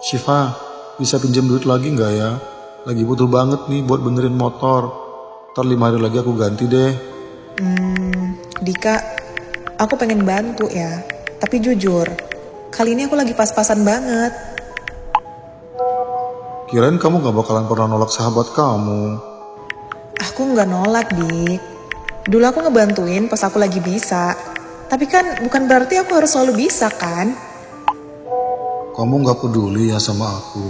Syifa, bisa pinjam duit lagi nggak ya? Lagi butuh banget nih buat benerin motor. Ntar 5 hari lagi aku ganti deh. Dika, aku pengen bantu ya. Tapi jujur, kali ini aku lagi pas-pasan banget. Kirain kamu gak bakalan pernah nolak sahabat kamu. Aku nggak nolak, Dik. Dulu aku ngebantuin pas aku lagi bisa. Tapi kan bukan berarti aku harus selalu bisa kan? Kamu gak peduli ya sama aku.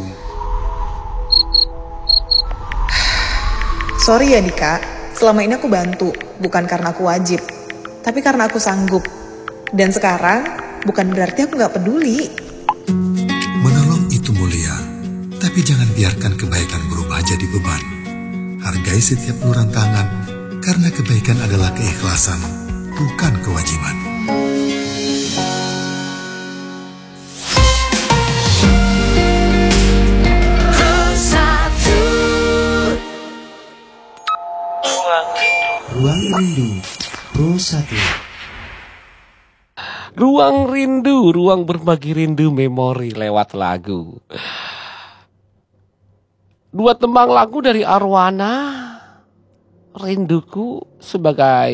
Sorry ya Dika, selama ini aku bantu, bukan karena aku wajib. Tapi karena aku sanggup. Dan sekarang, bukan berarti aku gak peduli. Menolong itu mulia, tapi jangan biarkan kebaikan berubah jadi beban. Hargai setiap uluran tangan, karena kebaikan adalah keikhlasan, bukan kewajiban. Ruang Rindu Pro 1. Ruang rindu, ruang berbagi rindu memori lewat lagu. Dua tembang lagu dari Arwana, Rinduku, sebagai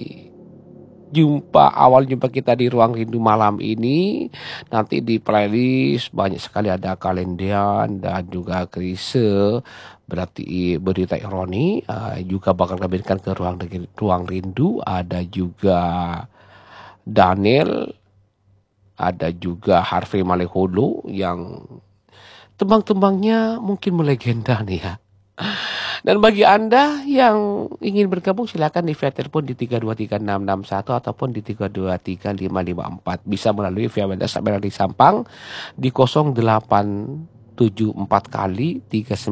awal jumpa kita di Ruang Rindu malam ini. Nanti di playlist banyak sekali ada Kalendian dan juga Krise, berarti berita ironi, juga bakal kembalikan ke ruang rindu. Ada juga Daniel, ada juga Harvey Maleholo yang tembang-tembangnya mungkin melegenda nih ya. Dan bagi Anda yang ingin bergabung silakan di via telepon di 323661 ataupun di 323554. Bisa melalui via WhatsApp di Sampang di 0874 kali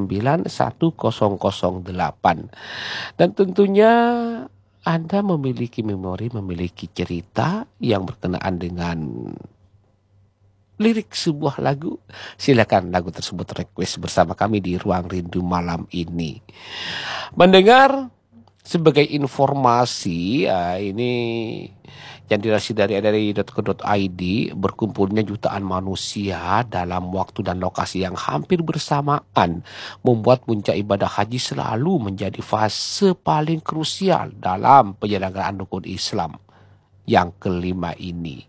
391008. Dan tentunya Anda memiliki memori, memiliki cerita yang berkenaan dengan lirik sebuah lagu, silakan lagu tersebut request bersama kami di Ruang Rindu malam ini. Mendengar sebagai informasi, ini yang dirasi dari adari.co.id, berkumpulnya jutaan manusia dalam waktu dan lokasi yang hampir bersamaan membuat puncak ibadah haji selalu menjadi fase paling krusial dalam penyelenggaraan rukun Islam yang kelima ini.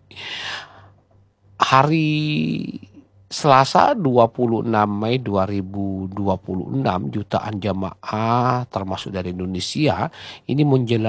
Hari Selasa 26 Mei 2026 jutaan jamaah termasuk dari Indonesia ini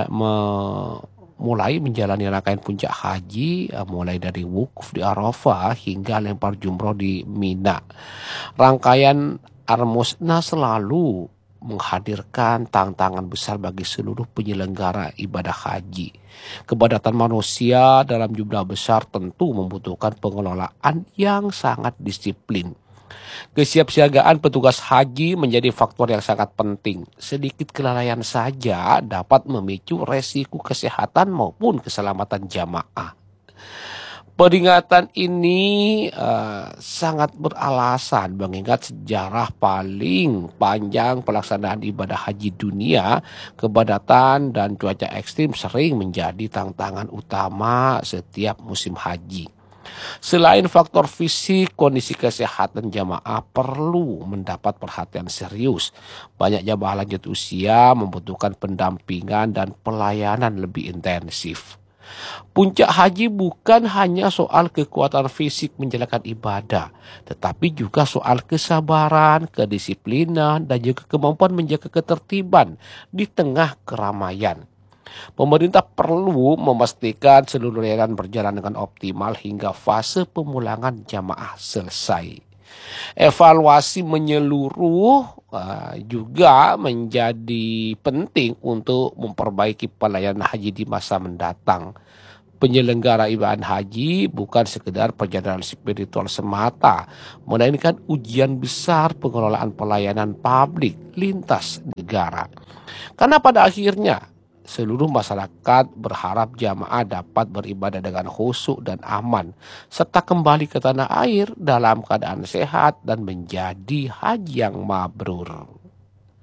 mulai menjalani rangkaian puncak haji, mulai dari wukuf di Arafah hingga lempar jumroh di Mina. Rangkaian Armusna selalu menghadirkan tantangan besar bagi seluruh penyelenggara ibadah haji. Kepadatan manusia dalam jumlah besar tentu membutuhkan pengelolaan yang sangat disiplin. Kesiapsiagaan petugas haji menjadi faktor yang sangat penting. Sedikit kelalaian saja dapat memicu resiko kesehatan maupun keselamatan jamaah. Peringatan ini sangat beralasan mengingat sejarah paling panjang pelaksanaan ibadah haji dunia, kepadatan dan cuaca ekstrim sering menjadi tantangan utama setiap musim haji. Selain faktor fisik, kondisi kesehatan jamaah perlu mendapat perhatian serius. Banyak jamaah lanjut usia membutuhkan pendampingan dan pelayanan lebih intensif. Puncak haji bukan hanya soal kekuatan fisik menjalankan ibadah, tetapi juga soal kesabaran, kedisiplinan, dan juga kemampuan menjaga ketertiban di tengah keramaian. Pemerintah perlu memastikan seluruh layanan berjalan dengan optimal hingga fase pemulangan jamaah selesai. Evaluasi menyeluruh juga menjadi penting untuk memperbaiki pelayanan haji di masa mendatang. Penyelenggara ibadah haji bukan sekedar perjalanan spiritual semata, melainkan ujian besar pengelolaan pelayanan publik lintas negara. Karena pada akhirnya seluruh masyarakat berharap jamaah dapat beribadah dengan khusyuk dan aman, serta kembali ke tanah air dalam keadaan sehat dan menjadi haji yang mabrur.